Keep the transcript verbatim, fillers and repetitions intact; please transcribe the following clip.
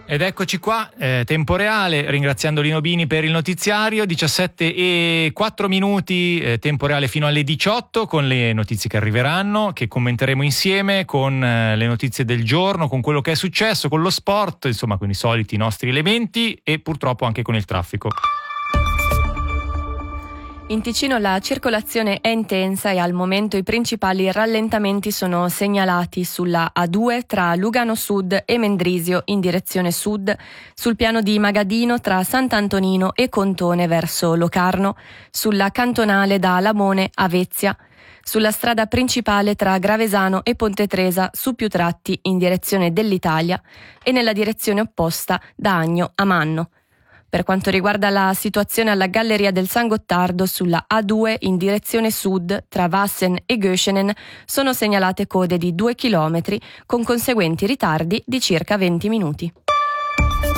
Ed eccoci qua, eh, tempo reale, ringraziando Lino Bini per il notiziario, diciassette e quattro minuti, eh, tempo reale fino alle diciotto con le notizie che arriveranno, che commenteremo insieme con eh, le notizie del giorno, con quello che è successo, con lo sport, insomma con i soliti nostri elementi e purtroppo anche con il traffico. In Ticino la circolazione è intensa e al momento i principali rallentamenti sono segnalati sulla A due tra Lugano Sud e Mendrisio in direzione sud, sul piano di Magadino tra Sant'Antonino e Contone verso Locarno, sulla cantonale da Lamone a Vezia, sulla strada principale tra Gravesano e Ponte Tresa su più tratti in direzione dell'Italia e nella direzione opposta da Agno a Manno. Per quanto riguarda la situazione alla Galleria del San Gottardo sulla A due in direzione sud tra Vassen e Göschenen sono segnalate code di due chilometri con conseguenti ritardi di circa venti minuti.